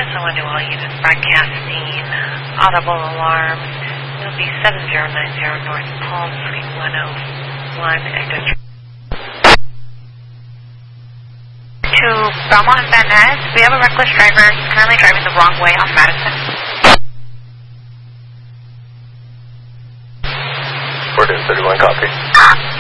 someone to all units broadcasting audible alarm. It'll be 7090 North Palm Suite 101 and to Belmont and Van Ness. We have a reckless driver currently driving the wrong way on Madison. 431, copy.